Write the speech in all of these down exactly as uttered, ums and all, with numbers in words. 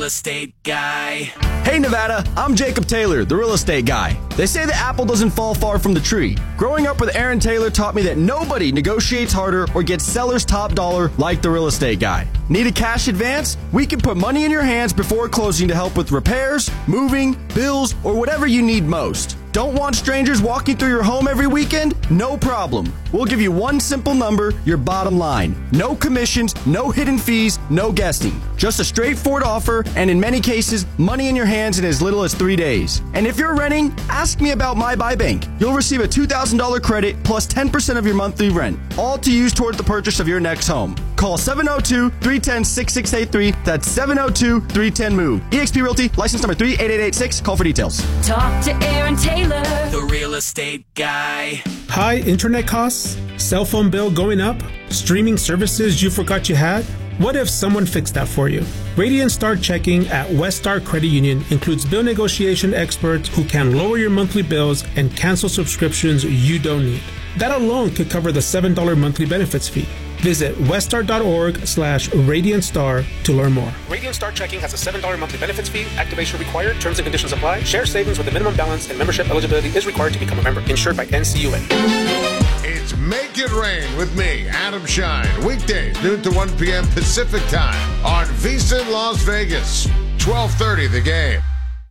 Estate guy. Hey Nevada, I'm Jacob Taylor, the real estate guy. They say the apple doesn't fall far from the tree. Growing up with Aaron Taylor taught me that nobody negotiates harder or gets seller's top dollar like the real estate guy. Need a cash advance? We can put money in your hands before closing to help with repairs, moving, bills, or whatever you need most. Don't want strangers walking through your home every weekend? No problem. We'll give you one simple number, your bottom line. No commissions, no hidden fees, no guessing. Just a straightforward offer, and in many cases, money in your hands in as little as three days. And if you're renting, ask me about My Buy Bank. You'll receive a two thousand dollars credit plus ten percent of your monthly rent, all to use toward the purchase of your next home. Call seven oh two, three one oh, six six eight three. That's seven oh two, three one oh, MOVE. eXp Realty, license number three eight eight eight six. Call for details. Talk to Aaron Taylor, the real estate guy. High internet costs? Cell phone bill going up? Streaming services you forgot you had? What if someone fixed that for you? Radiant Star Checking at Westar Credit Union includes bill negotiation experts who can lower your monthly bills and cancel subscriptions you don't need. That alone could cover the seven dollars monthly benefits fee. Visit westar.org slash Radiant Star to learn more. Radiant Star Checking has a seven dollars monthly benefits fee. Activation required. Terms and conditions apply. Share savings with a minimum balance and membership eligibility is required to become a member. Insured by N C U A. It's Make It Rain with me, Adam Shine. Weekdays, noon to one p.m. Pacific Time on VSiN Las Vegas. twelve thirty The Game.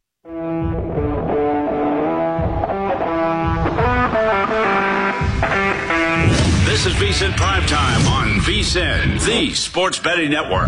This is VSiN Primetime on VSiN, the Sports Betting Network.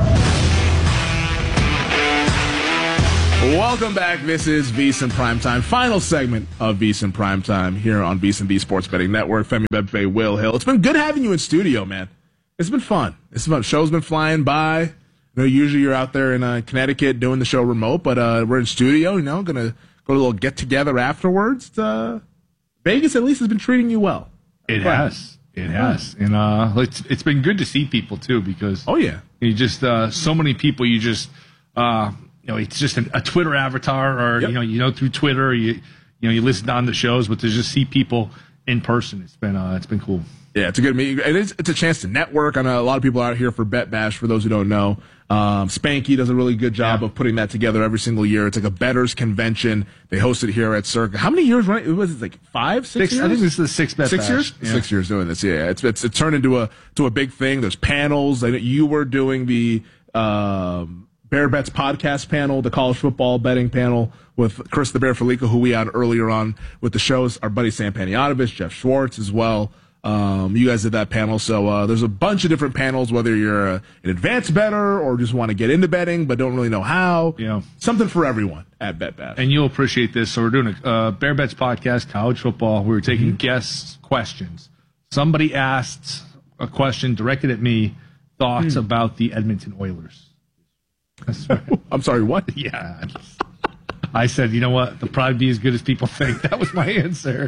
Welcome back. This is VSiN Primetime, final segment of VSiN Primetime here on VSiN, the Sports Betting Network. Femi Bebefe, Will Hill. It's been good having you in studio, man. It's been fun. It's fun. Show's been flying by. You know, usually you're out there in uh, Connecticut doing the show remote, but uh, we're in studio. You know, gonna go to a little get together afterwards. Uh, Vegas at least has been treating you well. It Right. has. It has. And uh, it's, it's been good to see people, too, because Oh, yeah. you just, uh, so many people, you just, uh, you know, it's just a, a Twitter avatar or, Yep. you know, you know, through Twitter, you, you know, you listen on the shows, but to just see people in person, it's been, uh, it's been cool. Yeah, it's a good meeting. It is, it's a chance to network. I know a lot of people out here for Bet Bash, for those who don't know. Um, Spanky does a really good job Yeah. of putting that together every single year. It's like a bettors convention. They host it here at Circa. How many years, right? It was like five, six, Six, years? I think this is the sixth bet Six bash. years? Yeah. Six years doing this, yeah. It's, it's, it's turned into a, to a big thing. There's panels. I know you were doing the, um, Bear Bets podcast panel, the college football betting panel with Chris the Bear Felica, who we had earlier on with the shows. Our buddy Sam Panayotovich, Jeff Schwartz as well. Um, you guys did that panel. So, uh, there's a bunch of different panels, whether you're a, an advanced bettor or just want to get into betting but don't really know how. Yeah. Something for everyone at Bet Bash. And you'll appreciate this. So we're doing a uh, Bear Bets podcast, college football. We were taking mm-hmm. guest questions. Somebody asked a question directed at me, thoughts mm. about the Edmonton Oilers. I'm sorry, what? Yeah. I said, you know what? They'll probably be as good as people think. That was my answer.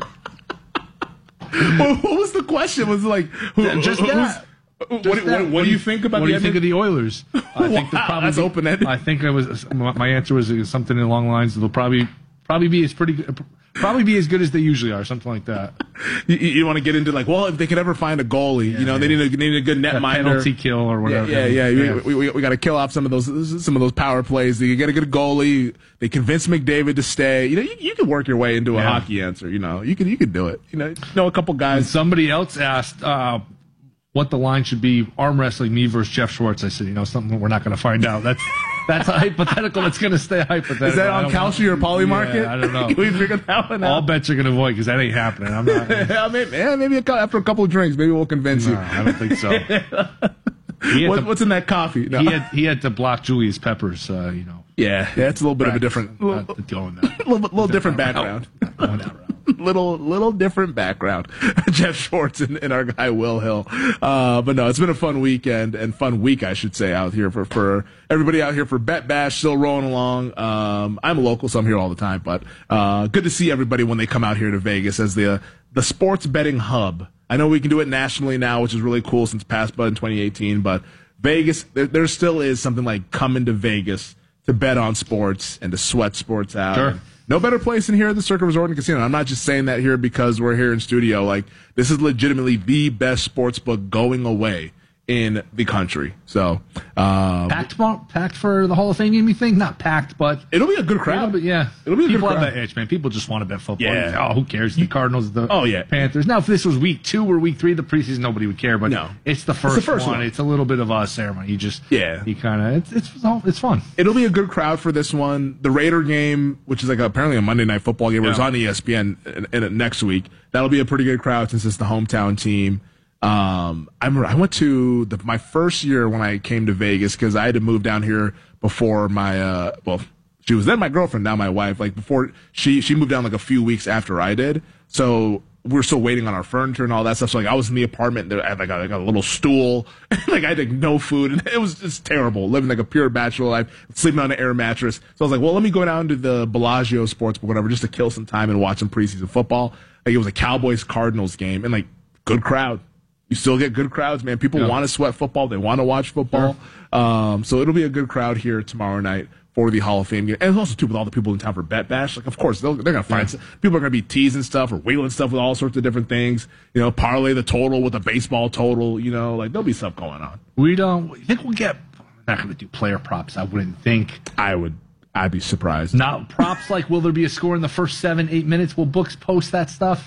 what, what was the question? Was it like, who, just who, that. What, Just what, that. what, what do you think about what the do you think of the Oilers? I think they'll Wow, probably that's be- open-ended. I think I was my answer was something along the lines. They'll probably probably be as pretty good, probably be as good as they usually are, something like that. You, you want to get into like, well, if they could ever find a goalie, Yeah, you know, yeah. they need a, they need a good net A minder, penalty kill or whatever. Yeah, yeah, yeah. Yeah. We, we, we got to kill off some of those some of those power plays. You get a good goalie. They convince McDavid to stay. You know, you, you can work your way into a Yeah. hockey answer. You know, you can you can do it. You know, you know a couple And guys. somebody else asked uh, what the line should be: arm wrestling, me versus Jeff Schwartz. I said, you know, something we're not going to find out. That's that's a hypothetical. It's going to stay hypothetical. Is that I on don't Kalshi or Poly Market? Yeah, I don't know. Can we figure that one out? All bets are going to avoid because that ain't happening. I'm not. yeah, maybe, yeah, maybe a, cou- after a couple of drinks, maybe we'll convince No, you. I don't think so. He had What, to- what's in that coffee? No. He had he had to block Julius Peppers. Uh, you know, yeah, yeah, it's a little bit of a different, Not little, going that. little, little different background. Going that route. little little different background. Jeff Schwartz and, and our guy Will Hill. Uh, but no, it's been a fun weekend and fun week, I should say, out here for, for everybody out here for Bet Bash, still rolling along. Um, I'm a local, so I'm here all the time, but uh, good to see everybody when they come out here to Vegas as the uh, the sports betting hub. I know we can do it nationally now, which is really cool since PASPA in twenty eighteen, but Vegas, there, there still is something like coming to Vegas to bet on sports and to sweat sports out. Sure. No better place than here at the Circa Resort and Casino. I'm not just saying that here because we're here in studio. Like, this is legitimately the best sports book going away in the country. So um, packed, packed for the Hall of Fame game, you think? Not packed, but it'll be a good crowd. But yeah, it'll be a people good crowd. have that itch, man. People just want to bet football. Yeah. Oh, who cares? The Cardinals, the oh yeah, Panthers. Now, if this was week two or week three of the preseason, nobody would care. But no, it's the first, it's the first one. one. It's a little bit of a ceremony. You just yeah, you kind of it's it's it's fun. It'll be a good crowd for this one. The Raider game, which is like a, apparently a Monday night football game, yeah. is on E S P N in, in, in next week. That'll be a pretty good crowd since it's the hometown team. Um, I remember I went to the, my first year when I came to Vegas because I had to move down here before my, uh, well, she was then my girlfriend, now my wife, like before she, she moved down like a few weeks after I did. So we were still waiting on our furniture and all that stuff. So like I was in the apartment, I had like a, like a little stool, like I had like no food, and it was just terrible, living like a pure bachelor life, sleeping on an air mattress. So I was like, well, let me go down to the Bellagio Sportsbook, whatever, just to kill some time and watch some preseason football. Like it was a Cowboys Cardinals game, and like good crowd. You still get good crowds, man. People yeah. want to sweat football. They want to watch football. Sure. Um, so it'll be a good crowd here tomorrow night for the Hall of Fame game. And also, too, with all the people in town for Bet Bash. Like, of course, they're going to find yeah. some, people are going to be teasing stuff or wheeling stuff with all sorts of different things. You know, parlay the total with a baseball total. You know, like, there'll be stuff going on. We don't I think we'll get, we're not going to do player props, I wouldn't think. I would. I'd be surprised. Not props like, will there be a score in the first seven, eight minutes? Will books post that stuff?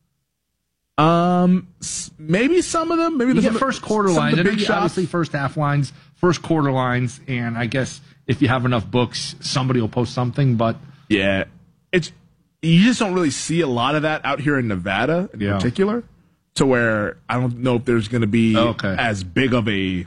Um, maybe some of them. Maybe you the get first quarter lines. I mean, obviously, first half lines, first quarter lines, and I guess if you have enough books, somebody will post something. But yeah, it's you just don't really see a lot of that out here in Nevada, in yeah. particular. To where I don't know if there's going to be okay. as big of a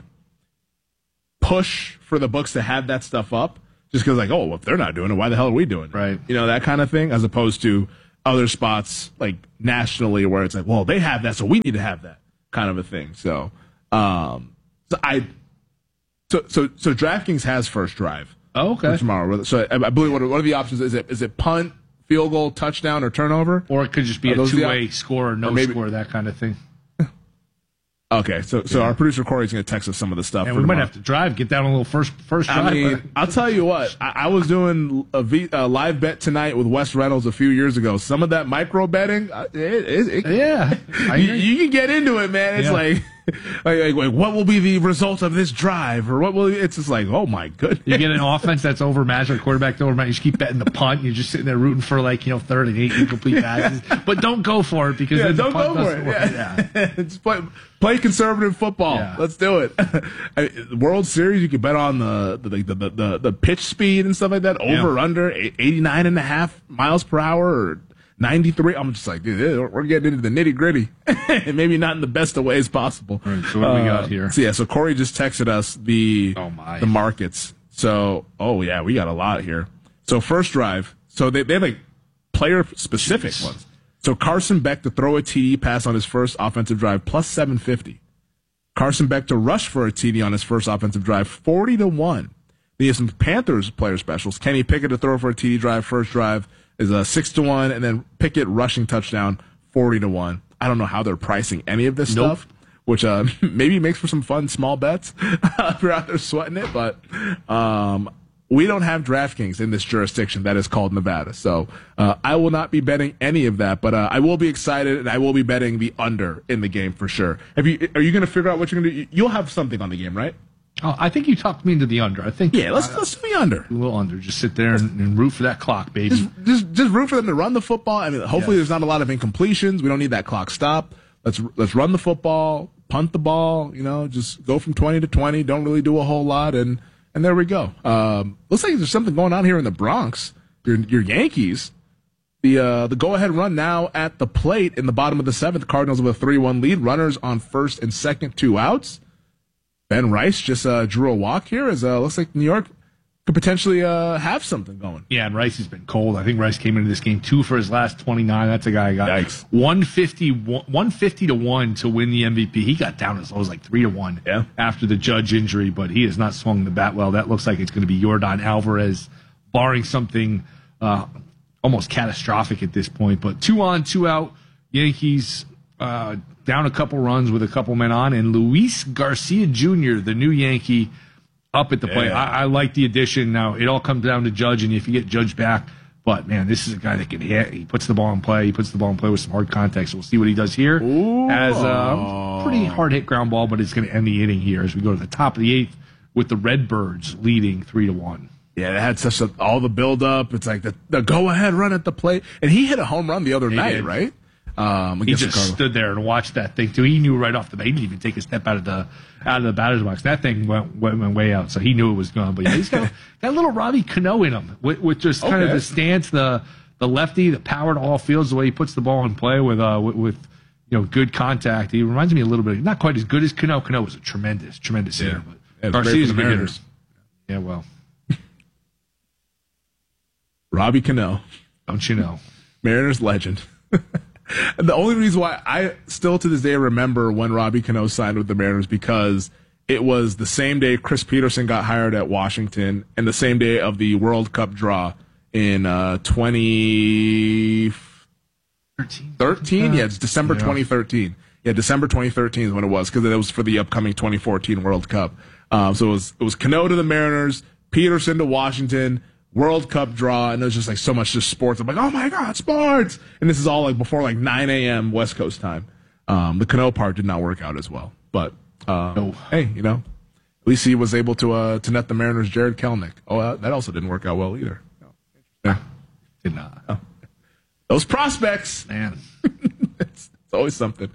push for the books to have that stuff up. Just because, like, oh, well, if they're not doing it, why the hell are we doing it? Right. You know, that kind of thing, as opposed to other spots like nationally where it's like, well, they have that, so we need to have that kind of a thing. So, um, so I, so so so DraftKings has first drive. Oh, okay. For tomorrow. So I, I believe what are, what are the options? Is it is it punt, field goal, touchdown, or turnover? Or it could just be are a two way score or no or maybe, score, that kind of thing. Okay, so so yeah. our producer Corey's going to text us some of the stuff. And for we tomorrow. might have to drive, get down a little first first drive. I mean, I'll tell you what. I, I was doing a, v, a live bet tonight with Wes Reynolds a few years ago. Some of that micro betting, it, it, it, yeah, you, you can get into it, man. It's yeah. like, like, like, like, what will be the result of this drive, or what will? It's just like, oh my goodness. You get an offense that's overmatched, or quarterback to overmatched. You just keep betting the punt. You're just sitting there rooting for like you know third and eight incomplete passes, but don't go for it because yeah, then don't the punt go for doesn't it. work. Yeah, yeah. Just play, play conservative football. Yeah. Let's do it. I mean, World Series, you can bet on the the, the the the the pitch speed and stuff like that. Over yeah. under eighty-nine and a half miles per hour or ninety-three. I'm just like, dude, we're getting into the nitty gritty, and maybe not in the best of ways possible. All right, so what do uh, we got here? So yeah, so Corey just texted us the oh my. the markets. So oh yeah, we got a lot here. So first drive. So they they have like player specific Jeez. ones. So Carson Beck to throw a T D pass on his first offensive drive, plus seven fifty. Carson Beck to rush for a T D on his first offensive drive, forty to one. They have some Panthers player specials. Kenny Pickett to throw for a T D drive, first drive is a six to one, and then Pickett rushing touchdown, forty to one. I don't know how they're pricing any of this nope. stuff, which uh, maybe makes for some fun small bets if you're out there sweating it. But um, we don't have DraftKings in this jurisdiction that is called Nevada, so uh, I will not be betting any of that. But uh, I will be excited, and I will be betting the under in the game for sure. Have you? Are you going to figure out what you're going to do? You'll have something on the game, right? Oh, I think you talked me into the under. I think yeah. Let's uh, let's do the under. A little under. Just sit there and, and root for that clock, baby. Just, just just root for them to run the football. I mean, hopefully yes. there's not a lot of incompletions. We don't need that clock stop. Let's let's run the football, punt the ball. You know, just go from twenty to twenty. Don't really do a whole lot, and and there we go. Um, looks like there's something going on here in the Bronx. Your your Yankees. The uh, the go ahead run now at the plate in the bottom of the seventh. Cardinals with a three one lead. Runners on first and second, two outs. Ben Rice just uh, drew a walk here. As uh, looks like New York could potentially uh, have something going. Yeah, and Rice has been cold. I think Rice came into this game two for his last twenty-nine. That's a guy who got Yikes. one fifty, one fifty to one to win the M V P. He got down as low as like three to one yeah. after the Judge injury, but he has not swung the bat well. That looks like it's going to be Yordan Alvarez, barring something uh, almost catastrophic at this point. But two on, two out. Yankees uh, down a couple runs with a couple men on, and Luis Garcia Junior, the new Yankee, up at the plate. Yeah. I, I like the addition. Now, it all comes down to Judge, and if you get Judge back But, man, this is a guy that can hit. He puts the ball in play. He puts the ball in play with some hard contact. So we'll see what he does here. Ooh. As a pretty hard-hit ground ball, but it's going to end the inning here as we go to the top of the eighth with the Redbirds leading three to one. Yeah, it had such a, all the build-up. It's like the, the go-ahead run at the plate. And he hit a home run the other He night, did. right? Um, He just Chicago. stood there and watched that thing, too. He knew right off the bat. He didn't even take a step out of the out of the batter's box. That thing went, went, went way out, so he knew it was gone. But, yeah, he's got, got a little Robbie Cano in him with, with just kind Okay. of the stance, the the lefty, the power to all fields, the way he puts the ball in play with, uh, with, with you know, good contact. He reminds me a little bit, not quite as good as Cano. Cano was a tremendous, tremendous hitter. But Yeah, it's great Garcia's for a the good hitter. Mariners. Yeah, well, Robbie Cano, don't you know? Mariners legend. And the only reason why I still to this day remember when Robbie Cano signed with the Mariners because it was the same day Chris Peterson got hired at Washington and the same day of the World Cup draw in uh, twenty thirteen. Yeah, it's December Yeah. twenty thirteen. Yeah, December twenty thirteen is when it was because it was for the upcoming twenty fourteen World Cup. Um, so it was it was Cano to the Mariners, Peterson to Washington, World Cup draw, and it was just like so much just sports. I'm like, oh my god, sports! And this is all like before like nine a.m. West Coast time. Um, the Cano part did not work out as well, but uh, No. hey, you know, at least he was able to uh, to net the Mariners Jared Kelenic. Oh, uh, that also didn't work out well either. Yeah. Did not. Those prospects, Man. it's, it's always something.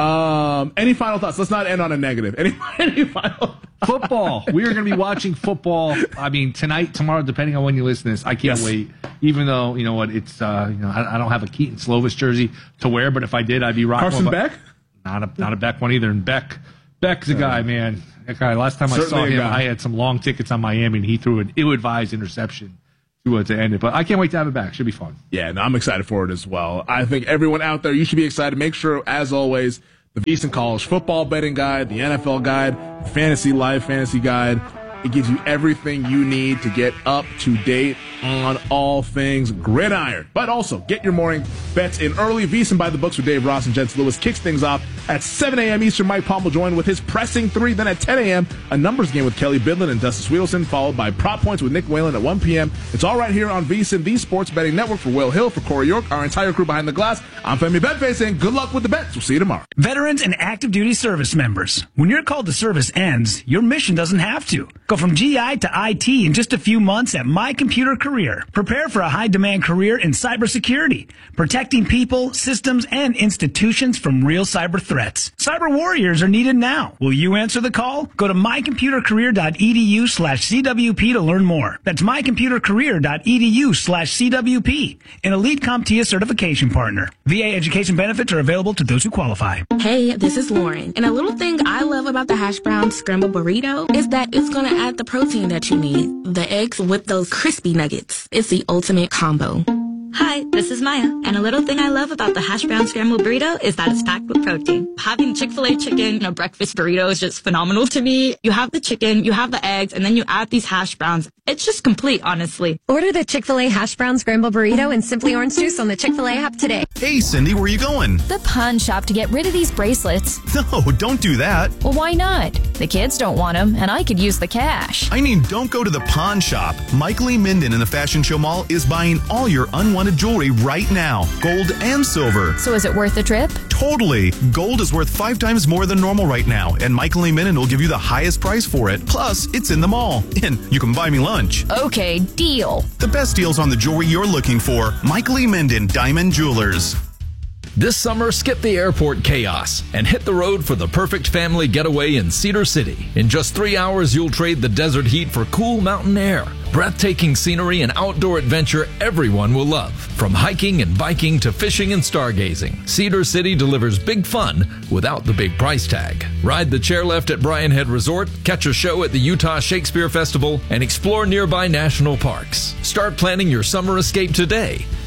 Um, any final thoughts? Let's not end on a negative. Any, any final Football. We are going to be watching football. I mean, tonight, tomorrow, depending on when you listen to this. I can't Yes. wait. Even though, you know what, it's, uh, you know, I, I don't have a Keaton Slovis jersey to wear, but if I did, I'd be rocking Carson one. Beck? Not a, not a Beck one either. And Beck, Beck's a guy, man. That guy, last time I saw Certainly a him, guy. I had some long tickets on Miami, and he threw an ill-advised interception to, uh, to end it. But I can't wait to have it back. Should be fun. Yeah, no, I'm excited for it as well. I think everyone out there, you should be excited. Make sure, as always, the VSiN College Football Betting Guide, the N F L Guide, the Fantasy Live Fantasy Guide. It gives you everything you need to get up to date on all things gridiron. But also, get your morning bets in early. VSiN by the books with Dave Ross and Jens Lewis kicks things off at seven a.m. Eastern. Mike Palm will join with his pressing three. Then at ten a.m., a numbers game with Kelly Bidlin and Dustin Swedelson, followed by prop points with Nick Whalen at one p.m. It's all right here on VSiN, the Sports Betting Network. For Will Hill, for Corey York, our entire crew behind the glass, I'm Femi Betface saying good luck with the bets. We'll see you tomorrow. Veterans and active duty service members. When your call to service ends, your mission doesn't have to. Go from G I to I T in just a few months at My Computer Career. Prepare for a high-demand career in cybersecurity, protecting people, systems, and institutions from real cyber threats. Cyber warriors are needed now. Will you answer the call? Go to mycomputercareer.edu slash CWP to learn more. That's mycomputercareer.edu slash CWP. An Elite CompTIA certification partner. V A education benefits are available to those who qualify. Hey, this is Lauren. And a little thing I love about the hash brown scrambled burrito is that it's going to add the protein that you need. The eggs with those crispy nuggets. It's the ultimate combo. Hi, this is Maya, and a little thing I love about the hash brown scrambled burrito is that it's packed with protein. Having Chick-fil-A chicken in a breakfast burrito is just phenomenal to me. You have the chicken, you have the eggs, and then you add these hash browns. It's just complete, honestly. Order the Chick-fil-A hash brown scrambled burrito and Simply Orange Juice on the Chick-fil-A app today. Hey, Cindy, where are you going? The pawn shop to get rid of these bracelets. No, don't do that. Well, why not? The kids don't want them, and I could use the cash. I mean, don't go to the pawn shop. Mike Lee Minden in the Fashion Show Mall is buying all your unwanted jewelry right now, gold and silver. So is it worth the trip? Totally. Gold is worth five times more than normal right now, and Michael Lee Minden will give you the highest price for it. Plus, it's in the mall, and you can buy me lunch. Okay, deal. The best deals on the jewelry you're looking for. Michael Lee Minden, Diamond Jewelers. This summer, skip the airport chaos and hit the road for the perfect family getaway in Cedar City. In just three hours, you'll trade the desert heat for cool mountain air, breathtaking scenery, and outdoor adventure everyone will love. From hiking and biking to fishing and stargazing, Cedar City delivers big fun without the big price tag. Ride the chairlift at Bryan Head Resort, catch a show at the Utah Shakespeare Festival, and explore nearby national parks. Start planning your summer escape today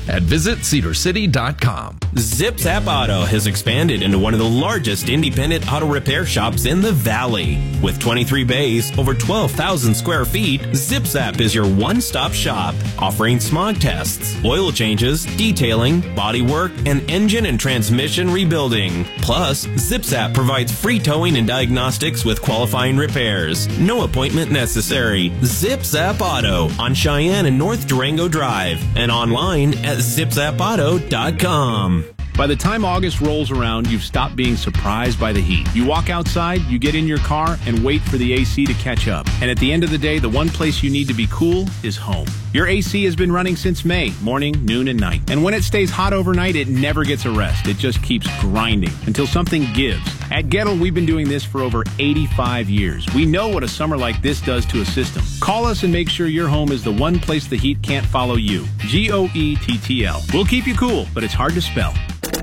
at visit cedar city dot com. ZipZap Auto has expanded into one of the largest independent auto repair shops in the Valley. With twenty-three bays, over twelve thousand square feet, ZipZap is your one-stop shop, offering smog tests, oil changes, detailing, body work, and engine and transmission rebuilding. Plus, ZipZap provides free towing and diagnostics with qualifying repairs. No appointment necessary. ZipZap Auto on Cheyenne and North Durango Drive and online at zip zap auto dot com. By the time August rolls around, you've stopped being surprised by the heat. You walk outside, you get in your car, and wait for the A C to catch up. And at the end of the day, the one place you need to be cool is home. Your A C has been running since May, morning, noon, and night. And when it stays hot overnight, it never gets a rest. It just keeps grinding until something gives. At Gettle, we've been doing this for over eighty-five years. We know what a summer like this does to a system. Call us and make sure your home is the one place the heat can't follow you. G O E T T L. We'll keep you cool, but it's hard to spell.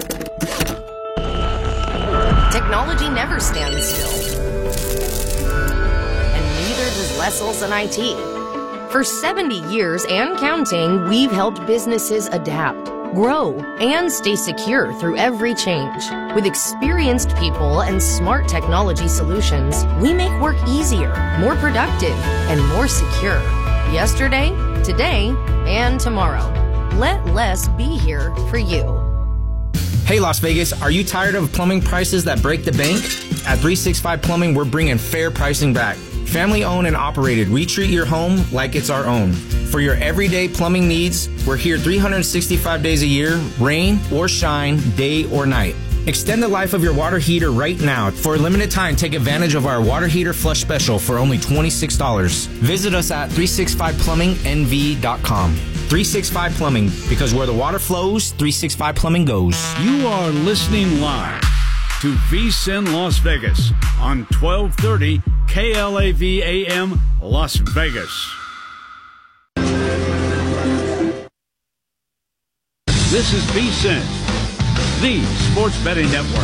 Technology never stands still. And neither does Leslie and I T. For seventy years and counting, we've helped businesses adapt, grow, and stay secure through every change. With experienced people and smart technology solutions, we make work easier, more productive, and more secure. Yesterday, today, and tomorrow. Let Les be here for you. Hey Las Vegas, are you tired of plumbing prices that break the bank? At three sixty-five Plumbing, we're bringing fair pricing back. Family owned and operated, we treat your home like it's our own. For your everyday plumbing needs, we're here three hundred sixty-five days a year, rain or shine, day or night. Extend the life of your water heater right now. For a limited time, take advantage of our water heater flush special for only twenty-six dollars. Visit us at three sixty-five plumbing n v dot com. three sixty-five Plumbing, because where the water flows, three sixty-five Plumbing goes. You are listening live to VSiN Las Vegas on twelve thirty K L A V A M Las Vegas. This is VSiN, the sports betting network.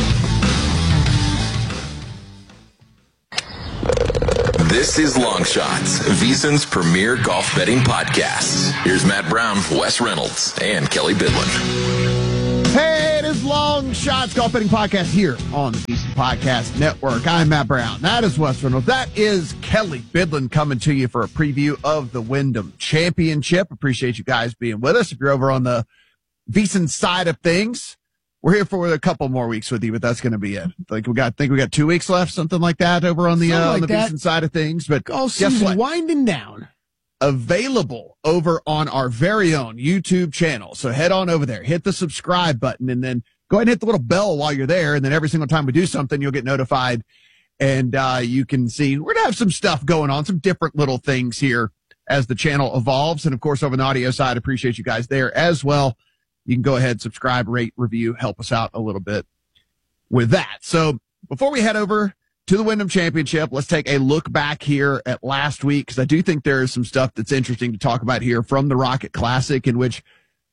This is Long Shots, VSiN's premier golf betting podcast. Here's Matt Brown, Wes Reynolds, and Kelly Bidlin. Hey, it is Long Shots Golf Betting Podcast here on the VSiN Podcast Network. I'm Matt Brown. That is Wes Reynolds. That is Kelly Bidlin coming to you for a preview of the Wyndham Championship. Appreciate you guys being with us. If you're over on the VSiN side of things, we're here for a couple more weeks with you, but that's going to be it. Like we got, think we got two weeks left, something like that, over on the uh, like on the VSiN side of things. But golf season winding down. Available over on our very own YouTube channel. So head on over there, hit the subscribe button, and then go ahead and hit the little bell while you're there. And then every single time we do something, you'll get notified, and uh, you can see we're gonna have some stuff going on, some different little things here as the channel evolves. And of course, over on the audio side, appreciate you guys there as well. You can go ahead, subscribe, rate, review, help us out a little bit with that. So before we head over to the Wyndham Championship, let's take a look back here at last week, because I do think there is some stuff that's interesting to talk about here from the Rocket Classic, in which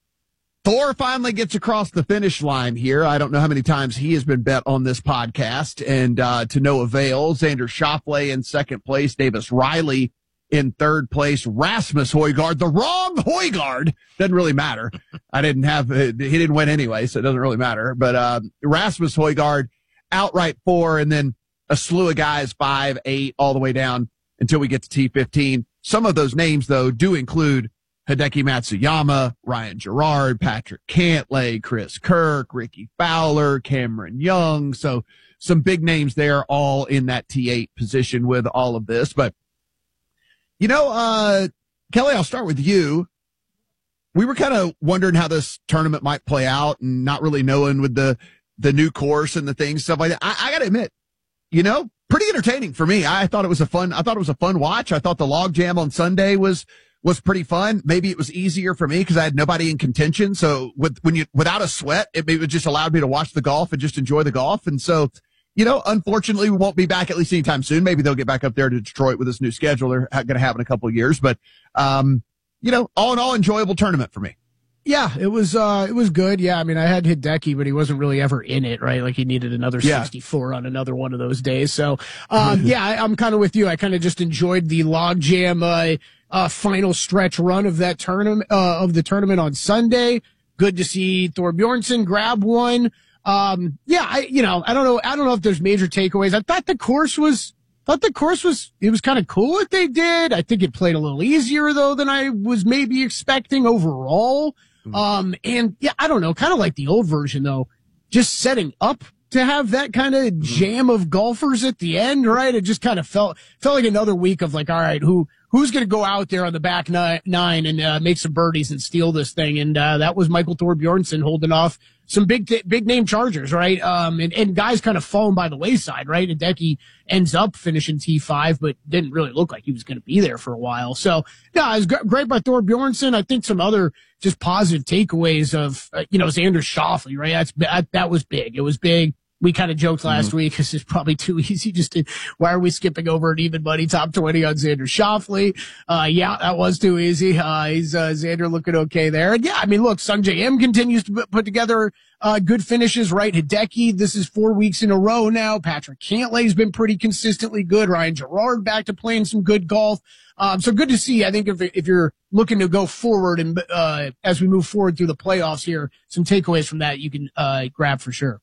Thor finally gets across the finish line here. I don't know how many times he has been bet on this podcast, and uh, to no avail. Xander Schauffele in second place, Davis Riley in third place, Rasmus Højgaard, the wrong Højgaard. Doesn't really matter. I didn't have, he didn't win anyway, so it doesn't really matter. But uh, Rasmus Højgaard outright four, and then a slew of guys five, eight, all the way down until we get to T fifteen. Some of those names, though, do include Hideki Matsuyama, Ryan Gerard, Patrick Cantlay, Chris Kirk, Ricky Fowler, Cameron Young. So some big names there, all in that T eight position with all of this. But You know, uh, Kelly, I'll start with you. We were kind of wondering how this tournament might play out, and not really knowing with the, the new course and the things, stuff like that. I, I got to admit, you know, pretty entertaining for me. I thought it was a fun, I thought it was a fun watch. I thought the log jam on Sunday was, was pretty fun. Maybe it was easier for me because I had nobody in contention. So with, when you, without a sweat, it maybe just allowed me to watch the golf and just enjoy the golf. And so, you know, unfortunately, we won't be back at least anytime soon. Maybe they'll get back up there to Detroit with this new schedule they're going to have in a couple of years. But, um, you know, all in all, enjoyable tournament for me. Yeah, it was, uh, it was good. Yeah. I mean, I had Hideki, but he wasn't really ever in it, right? Like he needed another yeah. sixty-four on another one of those days. So, um, yeah, I, I'm kind of with you. I kind of just enjoyed the logjam, uh, uh, final stretch run of that tournament, uh, of the tournament on Sunday. Good to see Thorbjornsen grab one. Um, yeah, I, you know, I don't know. I don't know if there's major takeaways. I thought the course was, thought the course was, it was kind of cool what they did. I think it played a little easier though than I was maybe expecting overall. Mm-hmm. Um, and yeah, I don't know, kind of like the old version though, just setting up to have that kind of mm-hmm. jam of golfers at the end, right? It just kind of felt, felt like another week of like, all right, who, who's going to go out there on the back nine, nine and, uh, make some birdies and steal this thing? And, uh, that was Michael Thorbjornsen holding off some big, t- big name chargers, right? Um, and, and guys kind of falling by the wayside, right? Hideki ends up finishing T five, but didn't really look like he was going to be there for a while. So, no, it was g- great by Thorbjornsen. I think some other just positive takeaways of, uh, you know, Xander Schauffele, right? That's, that, that was big. It was big. We kind of joked last mm-hmm. week, this is probably too easy just to, why are we skipping over an even money top twenty on Xander Schauffele? Uh, yeah, that was too easy. Uh, he's, uh, Xander looking okay there. And yeah, I mean, look, Sungjae Im continues to put together, uh, good finishes, right? Hideki, this is four weeks in a row now. Patrick Cantlay's been pretty consistently good. Ryan Gerard back to playing some good golf. Um, so good to see. I think if, if you're looking to go forward and, uh, as we move forward through the playoffs here, some takeaways from that you can, uh, grab for sure.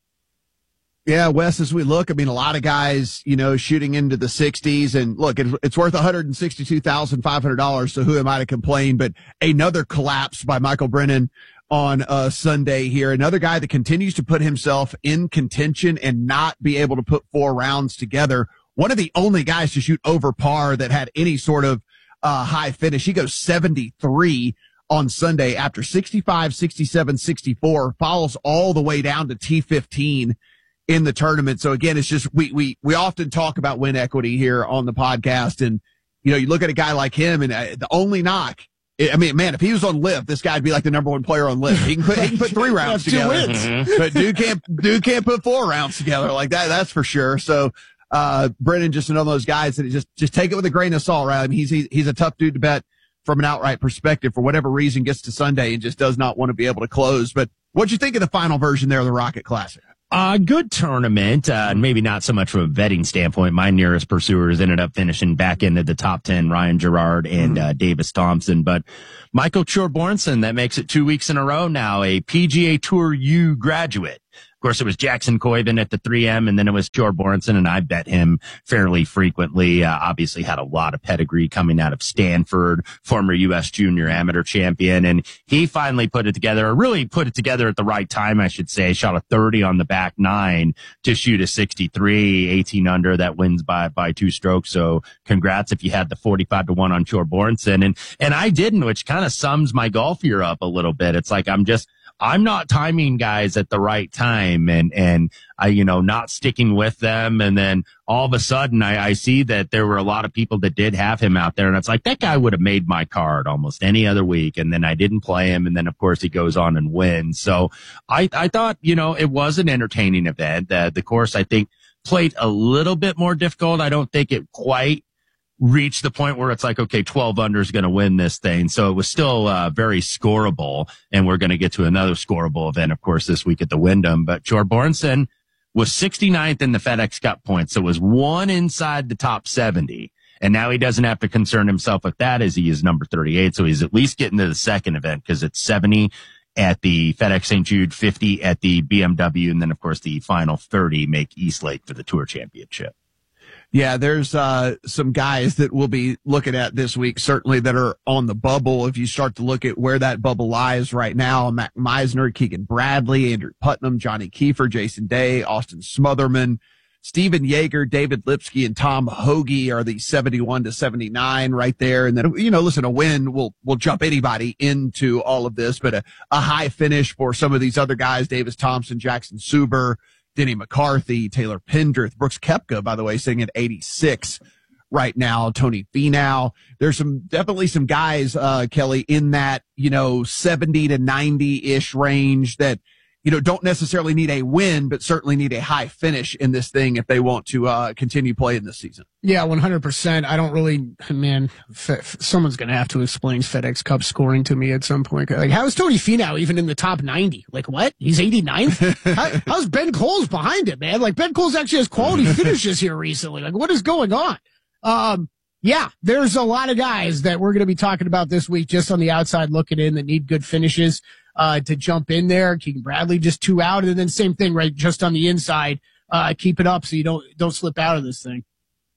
Yeah, Wes, as we look, I mean, a lot of guys, you know, shooting into the sixties, and look, it, it's worth one hundred sixty-two thousand five hundred dollars, so who am I to complain? But another collapse by Michael Brennan on uh, Sunday here. Another guy that continues to put himself in contention and not be able to put four rounds together. One of the only guys to shoot over par that had any sort of uh, high finish. He goes seventy-three on Sunday after sixty-five, sixty-seven, sixty-four, follows all the way down to T fifteen in the tournament. So again, it's just, we, we, we often talk about win equity here on the podcast. And, you know, you look at a guy like him and uh, the only knock, I mean, man, if he was on Lift, this guy'd be like the number one player on Lift. He can put, he can put three rounds together, mm-hmm. but dude can't, dude can't put four rounds together like that. That's for sure. So, uh, Brennan, just another of those guys that just, just take it with a grain of salt, right? I mean, he's, he's, he's a tough dude to bet from an outright perspective. For whatever reason, gets to Sunday and just does not want to be able to close. But what'd you think of the final version there of the Rocket Classic? A uh, good tournament, uh, maybe not so much from a betting standpoint. My nearest pursuers ended up finishing back into the top ten, Ryan Gerard and uh, Davis Thompson. But Michael Thorbjornsen, that makes it two weeks in a row now, a P G A Tour U graduate. Of course, it was Jackson Coyben at the three M, and then it was Thorbjornsen, and I bet him fairly frequently. Uh, obviously had a lot of pedigree coming out of Stanford, former U S junior amateur champion, and he finally put it together, or really put it together at the right time, I should say. Shot a thirty on the back nine to shoot a sixty-three, eighteen under. That wins by, by two strokes. So congrats if you had the forty-five to one on Thorbjornsen. And, and I didn't, which kind of sums my golf year up a little bit. It's like I'm just, I'm not timing guys at the right time and, and I, you know, not sticking with them. And then all of a sudden I, I see that there were a lot of people that did have him out there. And it's like, that guy would have made my card almost any other week. And then I didn't play him. And then of course he goes on and wins. So I, I thought, you know, it was an entertaining event. Uh, the course, I think, played a little bit more difficult. I don't think it quite reach the point where it's like, okay, twelve under is going to win this thing. So it was still uh, very scoreable, and we're going to get to another scoreable event, of course, this week at the Wyndham. But Thorbjornsen was sixty-ninth in the FedEx Cup points, so it was one inside the top seventy. And now he doesn't have to concern himself with that, as he is number thirty-eight. So he's at least getting to the second event, because it's seventy at the FedEx Saint Jude, fifty at the B M W, and then, of course, the final thirty make Eastlake for the Tour Championship. Yeah, there's uh some guys that we'll be looking at this week, certainly, that are on the bubble. If you start to look at where that bubble lies right now, Matt Meisner, Keegan Bradley, Andrew Putnam, Johnny Kiefer, Jason Day, Austin Smotherman, Steven Yeager, David Lipsky, and Tom Hoagie are the seventy-one to seventy-nine right there. And then, you know, listen, a win will will jump anybody into all of this, but a, a high finish for some of these other guys, Davis Thompson, Jackson Suber, Denny McCarthy, Taylor Pendrith, Brooks Koepka, by the way, sitting at eighty-six right now, Tony Finau. There's some, definitely some guys, uh, Kelly, in that, you know, seventy to ninety-ish range that, you know, don't necessarily need a win, but certainly need a high finish in this thing if they want to, uh, continue playing this season. Yeah, one hundred percent. I don't really, man, f- someone's going to have to explain FedEx Cup scoring to me at some point. Like, how is Tony Finau even in the top ninety? Like, what? He's eighty-ninth? how, how's Ben Coles behind him, man? Like, Ben Coles actually has quality finishes here recently. Like, what is going on? Um, Yeah, there's a lot of guys that we're going to be talking about this week just on the outside looking in that need good finishes uh, to jump in there. Keegan Bradley just two out, and then same thing, right? Just on the inside, uh, keep it up so you don't don't slip out of this thing.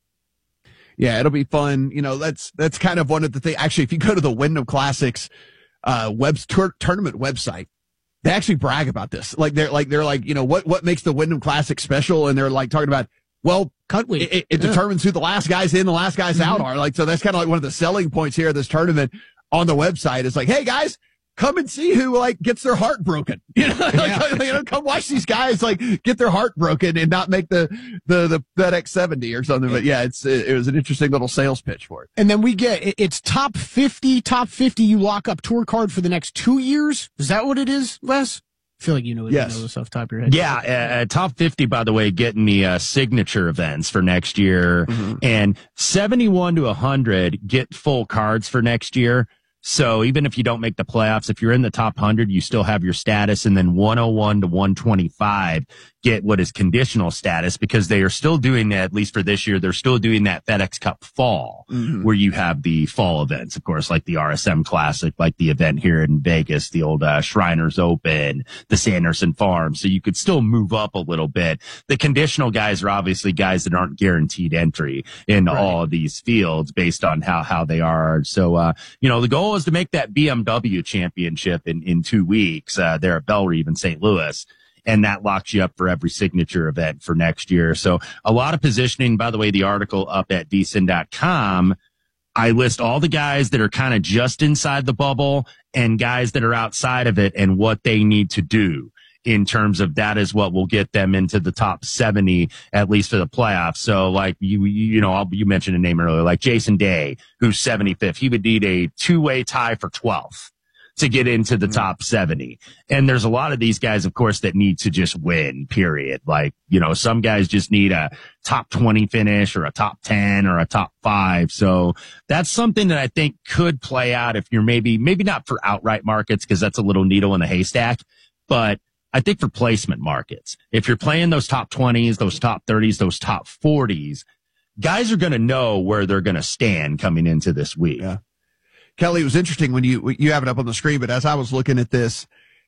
Yeah, it'll be fun. You know, that's that's kind of one of the things. Actually, if you go to the Wyndham Classics uh, web tur- tournament website, they actually brag about this. Like they're like they're like, you know, what what makes the Wyndham Classic special? And they're like talking about, well, cut week. It, it yeah. determines who the last guys in, the last guys mm-hmm. out are. Like, so that's kind of like one of the selling points here of this tournament on the website. It's like, hey guys, come and see who like gets their heart broken. You know, yeah. like, you know, come watch these guys like get their heart broken and not make the the the FedEx seventy or something. But yeah, it's it, it was an interesting little sales pitch for it. And then we get it's top fifty, top fifty. You lock up tour card for the next two years. Is that what it is, Wes? I feel like you know, yes. you know this off the top of your head. Yeah, uh, top fifty, by the way, getting the uh, signature events for next year. Mm-hmm. And seventy-one to one hundred get full cards for next year. So even if you don't make the playoffs, if you're in the top one hundred, you still have your status. And then one oh one to one twenty-five get what is conditional status, because they are still doing that, at least for this year, they're still doing that FedEx Cup fall, mm-hmm. where you have the fall events, of course, like the R S M Classic, like the event here in Vegas, the old uh, Shriners Open, the Sanderson Farm. So you could still move up a little bit. The conditional guys are obviously guys that aren't guaranteed entry into right. all of these fields based on how, how they are. So, uh, you know, the goal is to make that B M W championship in, in two weeks, uh, there at Bellerive in Saint Louis. And that locks you up for every signature event for next year. So a lot of positioning. By the way, the article up at V S I N dot com, I list all the guys that are kind of just inside the bubble and guys that are outside of it and what they need to do in terms of that is what will get them into the top seventy, at least for the playoffs. So like you, you know, I'll, you mentioned a name earlier, like Jason Day, who's seventy-fifth. He would need a two-way tie for twelfth to get into the top seventy. And there's a lot of these guys, of course, that need to just win, period. Like, you know, some guys just need a top twenty finish or a top ten or a top five. So that's something that I think could play out if you're maybe, maybe not for outright markets, because that's a little needle in the haystack, but I think for placement markets, if you're playing those top twenties, those top thirties, those top forties, guys are going to know where they're going to stand coming into this week. Yeah. Kelly, it was interesting when you you have it up on the screen, but as I was looking at this,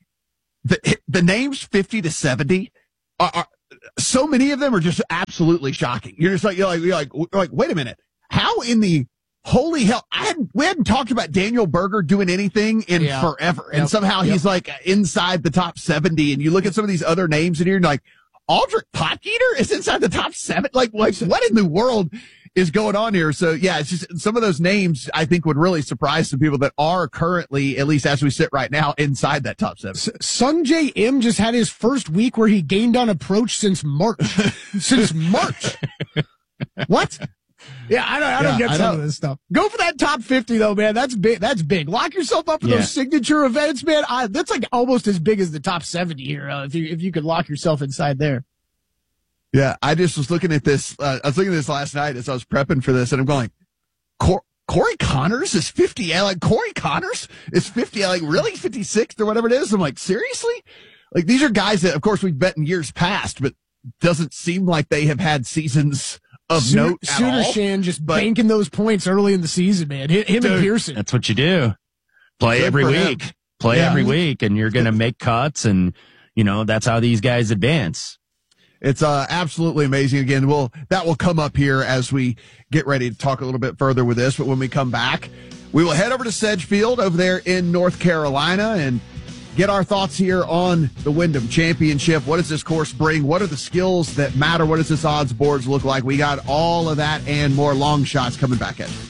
the the names fifty to seventy are, are so many of them are just absolutely shocking. You're just like you're like you're like you're like wait a minute, how in the holy hell? I hadn't we hadn't talked about Daniel Berger doing anything in yeah. forever, and yep. somehow yep. he's like inside the top seventy. And you look at some of these other names in here, and you're like Aldrich Potgieter is inside the top seven. Like like what in the world is going on here? So yeah, it's just some of those names I think would really surprise some people that are currently, at least as we sit right now, inside that top seven. S- Sung Jae Im just had his first week where he gained on approach since March. since March. What? Yeah, I don't, I don't yeah, get some of this stuff. Go for that top fifty though, man. That's big. That's big. Lock yourself up for yeah. those signature events, man. I, that's like almost as big as the top seventy here. Uh, if you if you could lock yourself inside there. Yeah, I just was looking at this. Uh, I was looking at this last night as I was prepping for this, and I'm going, Cor- Corey Connors is fifty. I'm like, Corey Connors is fifty. I'm like, really? fifty-sixth or whatever it is? I'm like, seriously? Like, these are guys that, of course, we've bet in years past, but doesn't seem like they have had seasons of Su- note at all. Shan just but, banking those points early in the season, man. Him dude, and Pearson. That's what you do. Play Good every week. Him. Play yeah. every week, and you're going to make cuts, and, you know, that's how these guys advance. It's uh, absolutely amazing. Again, we'll, that will come up here as we get ready to talk a little bit further with this. But when we come back, we will head over to Sedgefield over there in North Carolina and get our thoughts here on the Wyndham Championship. What does this course bring? What are the skills that matter? What does this odds boards look like? We got all of that and more long shots coming back at you.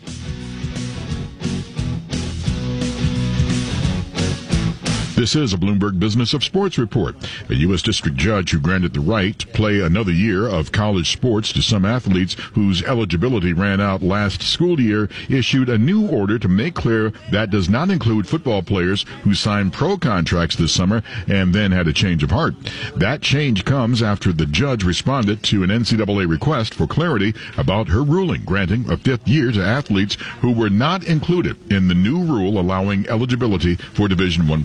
This is a Bloomberg Business of Sports report. A U S district judge who granted the right to play another year of college sports to some athletes whose eligibility ran out last school year issued a new order to make clear that does not include football players who signed pro contracts this summer and then had a change of heart. That change comes after the judge responded to an N C double A request for clarity about her ruling granting a fifth year to athletes who were not included in the new rule allowing eligibility for Division I players.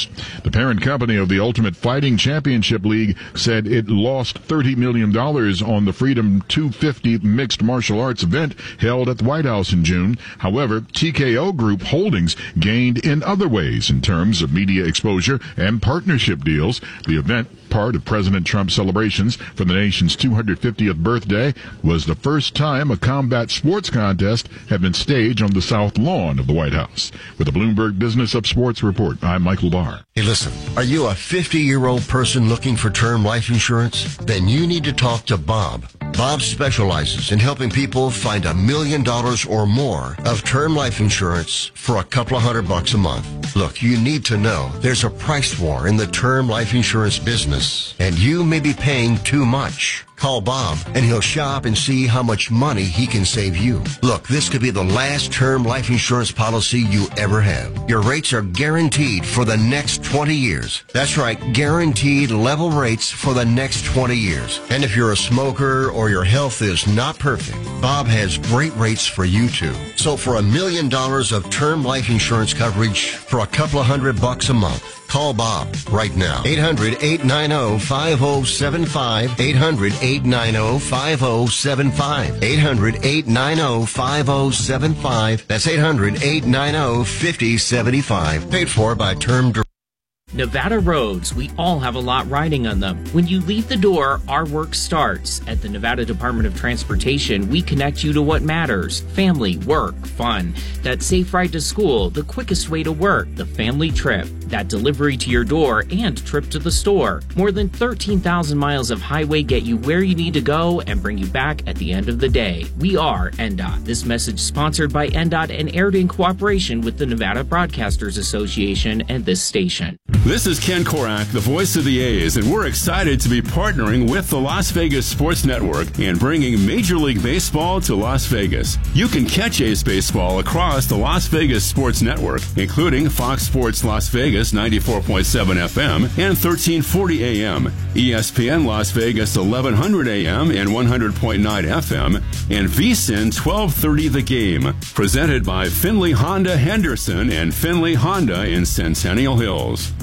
Sports. The parent company of the Ultimate Fighting Championship League said it lost thirty million dollars on the Freedom two fifty mixed martial arts event held at the White House in June. However, T K O Group Holdings gained in other ways in terms of media exposure and partnership deals. The event, part of President Trump's celebrations for the nation's two hundred fiftieth birthday, was the first time a combat sports contest had been staged on the South Lawn of the White House. With the Bloomberg Business of Sports report, I'm Michael Barr. Hey, listen, are you a fifty-year-old person looking for term life insurance? Then you need to talk to Bob. Bob specializes in helping people find a million dollars or more of term life insurance for a couple of hundred bucks a month. Look, you need to know there's a price war in the term life insurance business, and you may be paying too much. Call Bob, and he'll shop and see how much money he can save you. Look, this could be the last term life insurance policy you ever have. Your rates are guaranteed for the next twenty years. That's right, guaranteed level rates for the next twenty years. And if you're a smoker or your health is not perfect, Bob has great rates for you too. So for a million dollars of term life insurance coverage for a couple of hundred bucks a month, call Bob right now. eight hundred, eight nine zero, five zero seven five. eight hundred, eight nine zero, five zero seven five. eight hundred, eight nine zero, five zero seven five. That's eight hundred, eight nine zero, five zero seven five. Paid for by Term Direct. Nevada roads, we all have a lot riding on them. When you leave the door, our work starts. At the Nevada Department of Transportation, we connect you to what matters. Family, work, fun. That safe ride to school, the quickest way to work, the family trip. That delivery to your door and trip to the store. More than thirteen thousand miles of highway get you where you need to go and bring you back at the end of the day. We are N D O T. This message sponsored by N D O T and aired in cooperation with the Nevada Broadcasters Association and this station. This is Ken Korak, the voice of the A's, and we're excited to be partnering with the Las Vegas Sports Network and bringing Major League Baseball to Las Vegas. You can catch A's baseball across the Las Vegas Sports Network, including Fox Sports Las Vegas ninety-four point seven F M and thirteen forty A M, E S P N Las Vegas eleven hundred A M and one hundred point nine F M, and V S I N twelve thirty The Game, presented by Finley Honda Henderson and Finley Honda in Centennial Hills.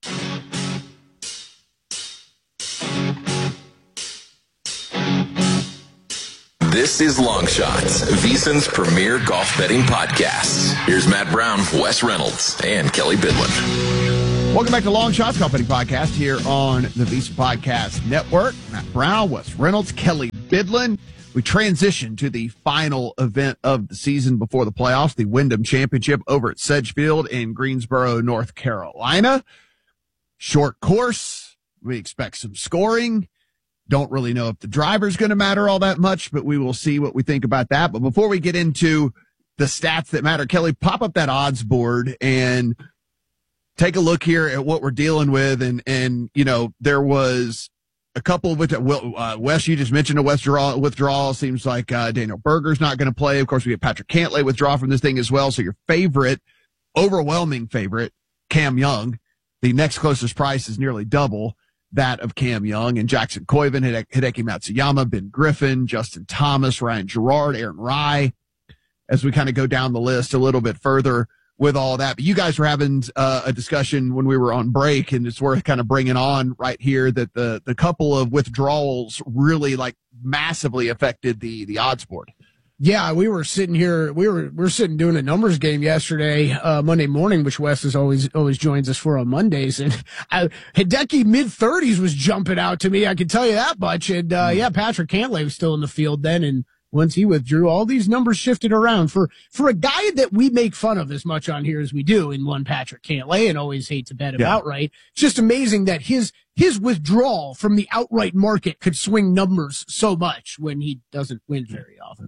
This is Long Shots, VSiN's premier golf betting podcast. Here's Matt Brown, Wes Reynolds, and Kelly Bidlin. Welcome back to Long Shots Company Podcast here on the VSiN Podcast Network. Matt Brown, Wes Reynolds, Kelly Bidlin. We transition to the final event of the season before the playoffs, the Wyndham Championship over at Sedgefield in Greensboro, North Carolina. Short course. We expect some scoring. Don't really know if the driver's going to matter all that much, but we will see what we think about that. But before we get into the stats that matter, Kelly, pop up that odds board and take a look here at what we're dealing with. And, and you know, there was a couple of, uh, Wes, you just mentioned a withdrawal. withdrawal. Seems like uh, Daniel Berger's not going to play. Of course, we get Patrick Cantlay withdraw from this thing as well. So your favorite, overwhelming favorite, Cam Young, the next closest price is nearly double that of Cam Young, and Jackson Koiven, Hideki Matsuyama, Ben Griffin, Justin Thomas, Ryan Gerard, Aaron Rye, as we kind of go down the list a little bit further with all that. But you guys were having uh, a discussion when we were on break, and it's worth kind of bringing on right here that the, the couple of withdrawals really like massively affected the, the odds board. Yeah, we were sitting here. We were we were sitting doing a numbers game yesterday, uh, Monday morning, which Wes is always always joins us for on Mondays. And uh, Hideki mid thirties was jumping out to me. I can tell you that much. And uh, yeah, Patrick Cantlay was still in the field then. And once he withdrew, all these numbers shifted around for for a guy that we make fun of as much on here as we do in one Patrick Cantlay and always hate to bet him yeah. outright. It's just amazing that his his withdrawal from the outright market could swing numbers so much when he doesn't win very often.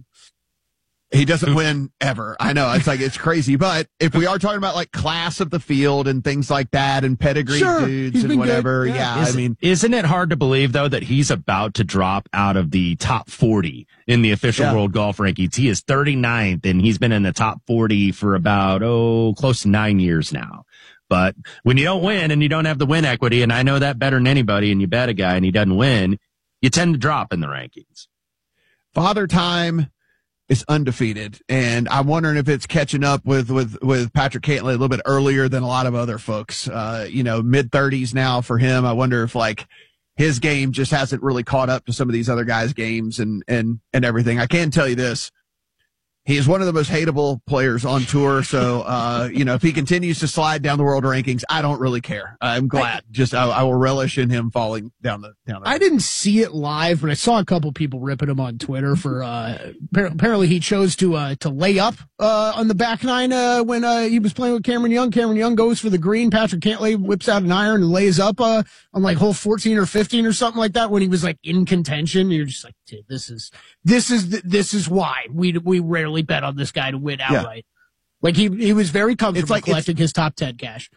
He doesn't win ever. I know. It's like, it's crazy. But if we are talking about like class of the field and things like that and pedigree sure, dudes and whatever. Yeah. yeah Is, I mean, isn't it hard to believe though that he's about to drop out of the top forty in the official yeah. world golf rankings? He is thirty-ninth and he's been in the top forty for about, oh, close to nine years now. But when you don't win and you don't have the win equity, and I know that better than anybody, and you bet a guy and he doesn't win, you tend to drop in the rankings. Father Time is undefeated. And I'm wondering if it's catching up with, with, with Patrick Cantlay a little bit earlier than a lot of other folks. Uh, you know, mid thirties now for him. I wonder if like his game just hasn't really caught up to some of these other guys' games and, and, and everything. I can tell you this. He is one of the most hateable players on tour. So, uh, you know, if he continues to slide down the world rankings, I don't really care. I'm glad. Just, I, I will relish in him falling down the, down the. I didn't see it live, but I saw a couple people ripping him on Twitter for, uh, apparently he chose to, uh, to lay up, uh, on the back nine, uh, when, uh, he was playing with Cameron Young. Cameron Young goes for the green. Patrick Cantlay whips out an iron and lays up, uh, on like hole fourteen or fifteen or something like that when he was like in contention. You're just like, dude, this is, this is, this is why we, we rarely bet on this guy to win outright. Yeah. Like he he was very comfortable it's like, collecting it's, his top ten cash.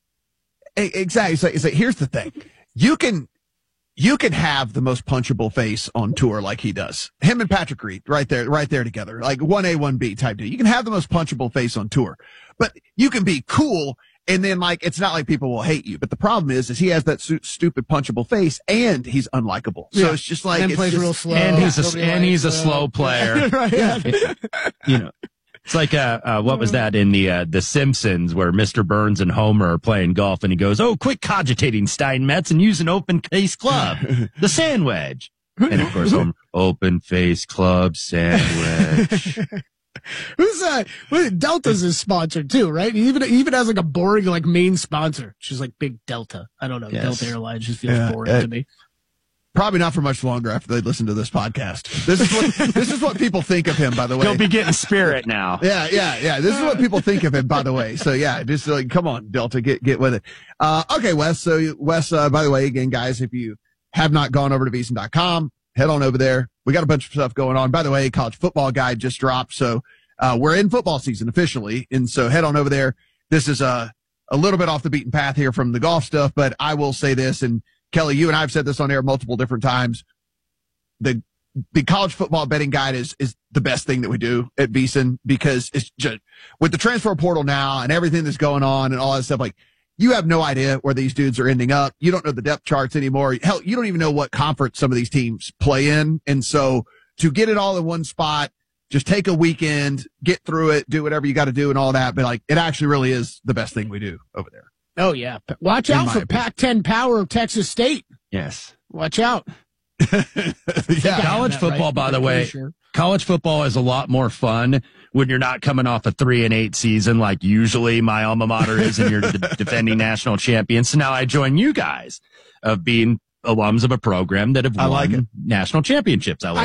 Exactly. It's like, it's like, here's the thing. You can you can have the most punchable face on tour like he does. Him and Patrick Reed right there, right there together. Like one A, one B type deal. You can have the most punchable face on tour. But you can be cool and then like it's not like people will hate you. But the problem is is he has that su- stupid punchable face and he's unlikable. So yeah. it's just like and it's plays just, real slow. And he's a and he's a slow player. Right, yeah. You know. It's like, uh, uh, what was that in the, uh, the Simpsons where Mister Burns and Homer are playing golf and he goes, oh, quit cogitating, Steinmetz, and use an open face club, the sand wedge. And of course, Homer, open face club sandwich. Who's uh Delta's is sponsored too, right? He even he even has like a boring like main sponsor. She's like Big Delta. I don't know. Yes. Delta Airlines just feels yeah, boring uh, to me. Probably not for much longer after they listen to this podcast. This is what this is what people think of him, by the way. He'll be getting Spirit now. Yeah, yeah, yeah. This is what people think of him, by the way. So yeah, just like, come on, Delta, get get with it. Uh, okay, Wes. So Wes, uh, by the way, again, guys, if you have not gone over to V S I N dot com, head on over there. We got a bunch of stuff going on. By the way, college football guide just dropped, so uh, we're in football season officially, and so head on over there. This is a a little bit off the beaten path here from the golf stuff, but I will say this and. Kelly, you and I have said this on air multiple different times. The the college football betting guide is is the best thing that we do at V S I N because it's just with the transfer portal now and everything that's going on and all that stuff. Like you have no idea where these dudes are ending up. You don't know the depth charts anymore. Hell, you don't even know what conference some of these teams play in. And so to get it all in one spot, just take a weekend, get through it, do whatever you got to do and all that. But like it actually really is the best thing we do over there. Oh, yeah. Watch out for Pac ten power of Texas State. Yes. Watch out. yeah. College football, right? by the way, sure. college football is a lot more fun when you're not coming off a three and eight season like usually my alma mater is and you're de- defending national champions. So now I join you guys of being alums of a program that have won I like it. national championships. I like